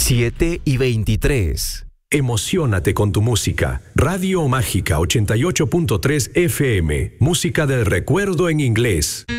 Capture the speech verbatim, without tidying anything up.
siete y veintitrés. Emociónate con tu música. Radio Mágica ochenta y ocho punto tres F M. Música del recuerdo en inglés.